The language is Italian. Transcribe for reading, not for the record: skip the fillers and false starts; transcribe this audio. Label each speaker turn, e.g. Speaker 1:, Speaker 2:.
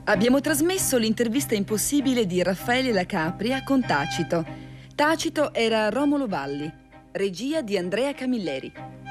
Speaker 1: Abbiamo trasmesso l'intervista impossibile di Raffaele La Capria con Tacito. Tacito era Romolo Valli, regia di Andrea Camilleri.